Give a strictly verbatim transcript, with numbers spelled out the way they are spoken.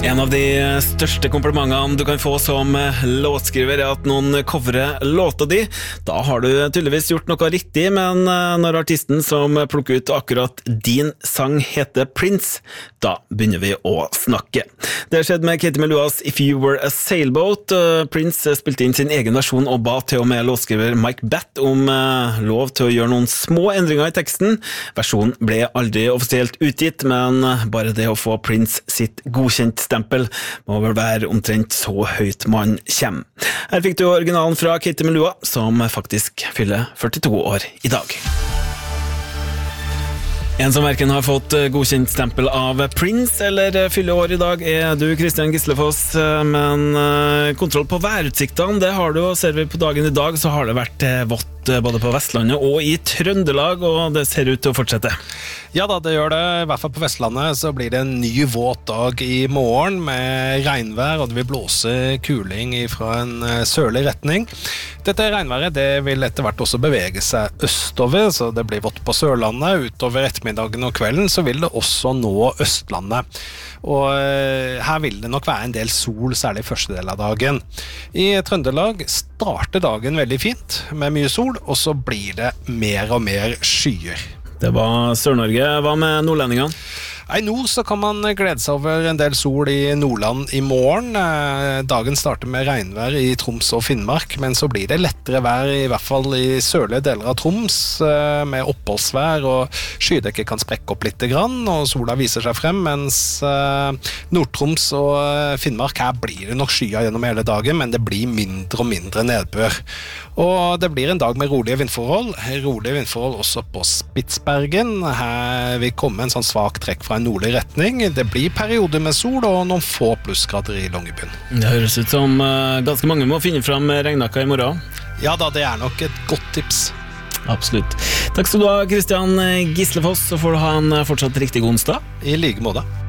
En av de største komplimentene du kan få som låtskriver er at noen coverer låta di. Da har du tydeligvis gjort noe riktig, men når artisten som plukker ut akkurat din sang heter Prince, da begynner vi å snakke. Det skjedde med Katie Meluas If You Were a Sailboat. Prince spilte inn sin egen versjon og ba til og med låtskriver Mike Batt om lov til å gjøre noen små endringer i teksten. Versjonen ble aldri offisielt utgitt, men bare det å få Prince sitt godkjent stempel må vel være omtrent så høyt man kommer. Her fikk du originalen fra Katie Melua, som faktisk fyller førtito år i dag. En som hverken har fått godkjent stempel av Prince eller fyller år i dag er du, Kristian Gislefoss, men kontroll på værutsiktene, det har du, og ser vi på dagen i dag så har det vært vått både på Vestlandet og i Trøndelag, og det ser ut til å fortsette. Ja da, det gjør det. I hvert fall på Vestlandet så blir det en ny våt dag i morgen med regnvær, og det vil blåse kuling fra en sørlig retning. Dette regnværet det vil etter hvert også bevege seg østover, så det blir vått på Sørlandet. Utover ettermiddagen og kvelden så vil det også nå Østlandet. Og her vil det nok være en del sol, særlig første del av dagen. I Trøndelag starter dagen veldig fint med mye sol, og så blir det mer og mer skyer. Det var Sør-Norge. Hva med nordlendingene? I nord så kan man glede seg over en del sol i Nordland i morgen. Dagen starter med regnvær i Troms og Finnmark, men så blir det lettere vær i hvert fall i sørlige deler av Troms, med oppholdsvær, og skydekket kan sprekke opp litt grann, og sola viser seg frem, mens Nord-Troms og Finnmark, her blir det nok skyer gjennom hele dagen, men det blir mindre og mindre nedbør. Og det blir en dag med rolige vindforhold, rolige vindforhold også på Spitsbergen. Her vil komme en sånn svak trekk fra en nordlig retning. Det blir perioder med sol og noen få plussgrader i Longyearbyen. Det høres ut som uh, ganske mange må finne frem regnjakka i morgen. Ja da, det er nok et godt tips. Absolutt. Takk skal du ha, Kristian Gislefoss, så får du ha en fortsatt riktig god onsdag. I like måte.